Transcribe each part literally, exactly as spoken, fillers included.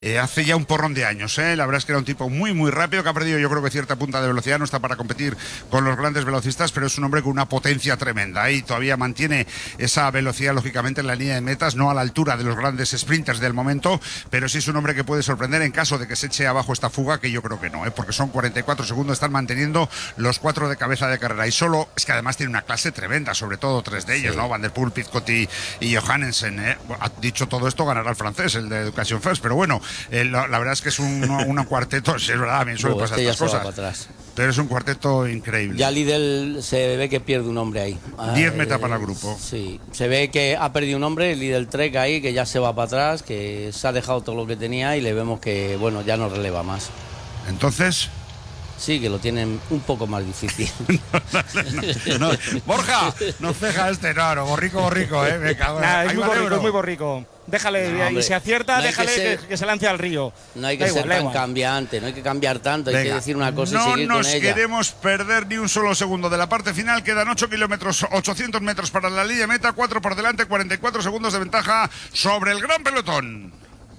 Eh, hace ya un porrón de años, ¿eh? La verdad es que era un tipo muy muy rápido, que ha perdido yo creo que cierta punta de velocidad, no está para competir con los grandes velocistas, pero es un hombre con una potencia tremenda, ¿eh? Y todavía mantiene esa velocidad lógicamente en la línea de metas, no a la altura de los grandes sprinters del momento, pero sí es un hombre que puede sorprender en caso de que se eche abajo esta fuga, que yo creo que no, ¿eh? Porque son cuarenta y cuatro segundos, están manteniendo los cuatro de cabeza de carrera, y solo es que además tiene una clase tremenda, sobre todo tres de ellos, sí. ¿no? Van der Poel, Pidcock y, y Johannesen, ¿eh? Ha dicho todo esto, ganará el francés, el de Education First, pero bueno, eh, la, la verdad es que es un, un cuarteto, es verdad, a mí suele pasar este estas cosas, pero es un cuarteto increíble. Ya Lidl se ve que pierde un hombre ahí. diez metas para el grupo. Sí, se ve que ha perdido un hombre, Lidl Trek ahí, que ya se va para atrás, que se ha dejado todo lo que tenía y le vemos que, bueno, ya no releva más. Entonces... Sí, que lo tienen un poco más difícil. no, no, no. Borja, no ceja este, no, no, borrico, borrico, eh. Me cago en... Nah, es muy borrico, es muy borrico. Déjale, no, y si acierta, no déjale que, ser, que, que se lance al río. No hay que da ser igual, tan igual. cambiante, no hay que cambiar tanto, Venga, hay que decir una cosa no y seguir con ella. No nos queremos perder ni un solo segundo de la parte final, quedan ocho kilómetros, ochocientos metros para la línea meta, cuatro por delante, cuarenta y cuatro segundos de ventaja sobre el gran pelotón.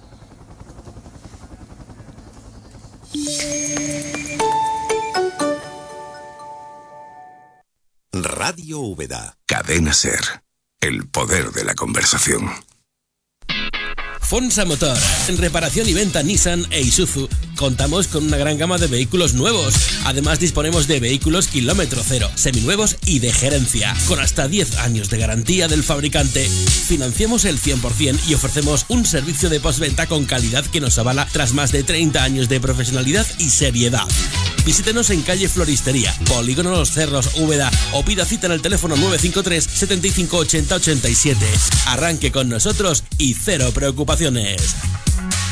Radio Úbeda. Cadena Ser. El poder de la conversación. Fonsa Motor. En reparación y venta Nissan e Isuzu contamos con una gran gama de vehículos nuevos. Además disponemos de vehículos kilómetro cero, seminuevos y de gerencia, con hasta diez años de garantía del fabricante. Financiamos el cien por ciento y ofrecemos un servicio de postventa con calidad que nos avala tras más de treinta años de profesionalidad y seriedad. Visítenos en calle Floristería, Polígono Los Cerros, Úbeda, o pida cita en el teléfono nueve cinco tres, setenta y cinco, ochenta, ochenta y siete. Arranque con nosotros y cero preocupaciones.